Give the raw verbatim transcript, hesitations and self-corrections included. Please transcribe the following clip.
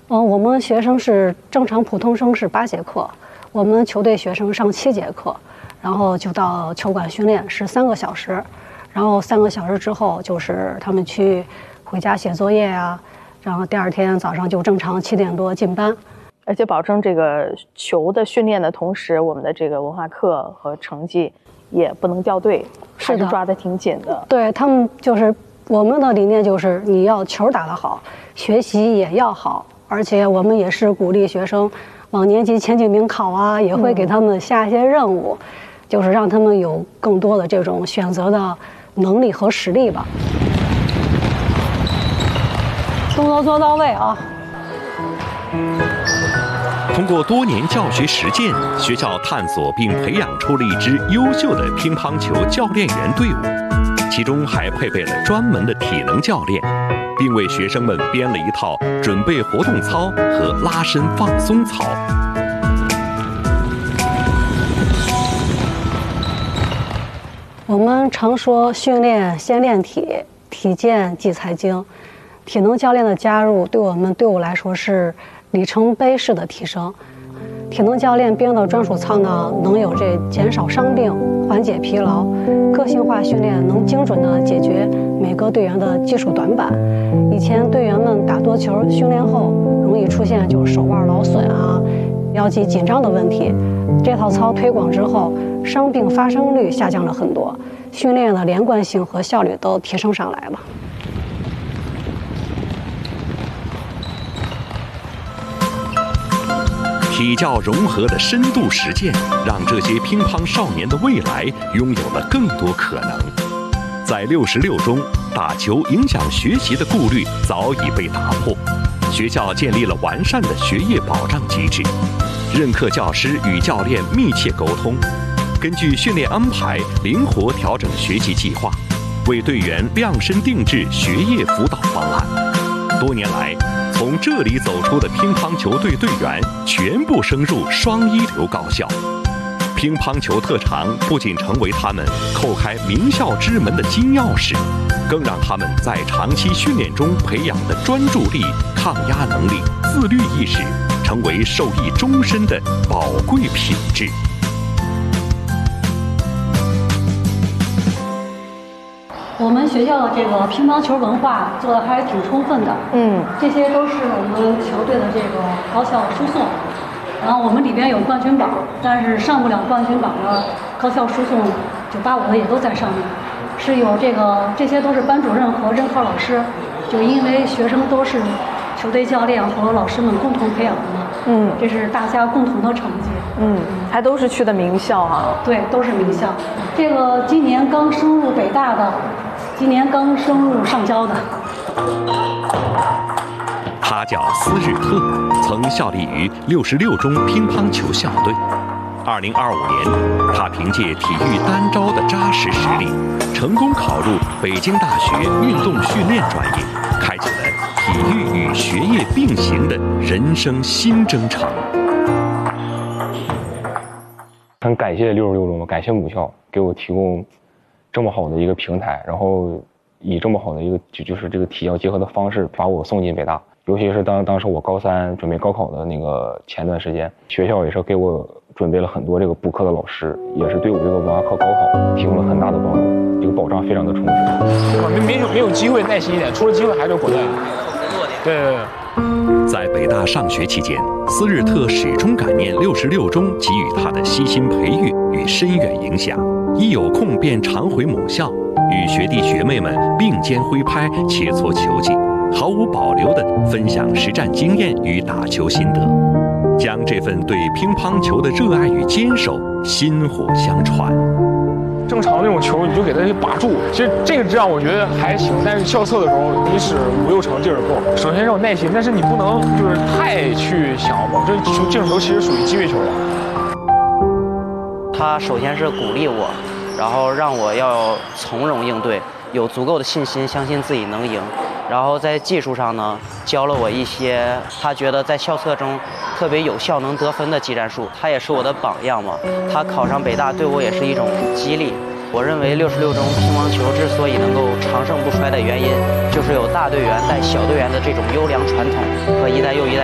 嗯，我们学生是正常普通生是八节课，我们球队学生上七节课，然后就到球馆训练是三个小时，然后三个小时之后就是他们去回家写作业啊，然后第二天早上就正常七点多进班。 而且保证这个球的训练的同时，我们的这个文化课和成绩也不能掉队，还是抓得挺紧的。 对，他们就是我们的理念就是你要球打得好，学习也要好，而且我们也是鼓励学生往年级前几名考啊，也会给他们下一些任务，嗯、就是让他们有更多的这种选择的能力和实力吧。动作做到位啊！ 通过多年教学实践，学校探索并培养出了一支优秀的乒乓球教练员队伍，其中还配备了专门的体能教练，并为学生们编了一套准备活动操和拉伸放松操。 我们常说训练先练体，体健即财经。体能教练的加入对我们队伍来说是里程碑式的提升。体能教练编的专属操呢，能有这减少伤病、缓解疲劳，个性化训练能精准地解决每个队员的技术短板。以前队员们打多球训练后，容易出现就是手腕劳损啊、腰肌紧张的问题。这套操推广之后，伤病发生率下降了很多，训练的连贯性和效率都提升上来了。 体教融合的深度实践，让这些乒乓少年的未来拥有了更多可能。在六十六中，打球影响学习的顾虑早已被打破，学校建立了完善的学业保障机制，任课教师与教练密切沟通，根据训练安排灵活调整学习计划，为队员量身定制学业辅导方案。多年来，从这里走出的乒乓球队队员全部升入双一流高校。乒乓球特长不仅成为他们叩开名校之门的金钥匙，更让他们在长期训练中培养的专注力、抗压能力、自律意识，成为受益终身的宝贵品质。 我们学校的这个乒乓球文化做的还挺充分的，嗯，这些都是我们球队的这个高校输送。然后我们里边有冠军榜，但是上不了冠军榜的高校输送九八五的也都在上面，是有这个，这些都是班主任和任课老师，就因为学生都是球队教练和老师们共同培养的嘛，嗯，这是大家共同的成绩， 嗯，还都是去的名校啊， 对，都是名校。这个今年刚升入北大的，今年刚升入上交的。 他叫斯日特，曾效力于六十六中乒乓球校队。二零二五年，他凭借体育单招的扎实实力，成功考入北京大学运动训练专业，开启了体育与学业并行的人生新征程。 很感谢六十六中，感谢母校给我提供这么好的一个平台，然后以这么好的一个就就是这个体教结合的方式把我送进北大。尤其是当当时我高三准备高考的那个前段时间，学校也是给我准备了很多这个补课的老师，也是对我这个文化课高考提供了很大的帮助，这个保障非常的充分。 没没有没有机会，耐心一点，出了机会还是回来。对对对。在北大上学期间，斯日特始终感念六十六中给予他的悉心培育与深远影响，一有空便常回母校，与学弟学妹们并肩挥拍，切磋球技。毫无保留地分享实战经验与打球心得，将这份对乒乓球的热爱与坚守薪火相传。 正常那种球你就给它把住，其实这个这样我觉得还行，但是校测的时候你使五六成劲儿够。首先是有耐心，但是你不能就是太去想往这球这种球其实属于机会球了。 他首先是鼓励我，然后让我要从容应对，有足够的信心，相信自己能赢。然后在技术上呢，教了我一些他觉得在校测中特别有效能得分的技战术，他也是我的榜样嘛。他考上北大对我也是一种激励。我认为六十六中乒乓球之所以能够长盛不衰的原因，就是有大队员带小队员的这种优良传统和一代又一代